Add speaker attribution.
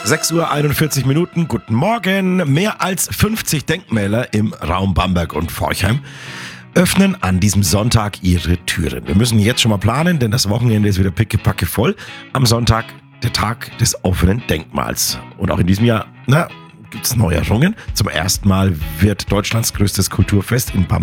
Speaker 1: 6:41 Uhr, guten Morgen. Mehr als 50 Denkmäler im Raum Bamberg und Forchheim öffnen an diesem Sonntag ihre Türen. Wir müssen jetzt schon mal planen, denn das Wochenende ist wieder pickepacke voll. Am Sonntag der Tag des offenen Denkmals. Und auch in diesem Jahr, gibt es Neuerungen. Zum ersten Mal wird Deutschlands größtes Kulturfest in Bamberg